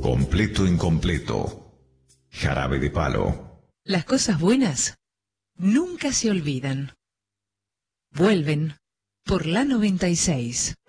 Completo incompleto. Jarabe de palo. Las cosas buenas nunca se olvidan. Vuelven por la 96.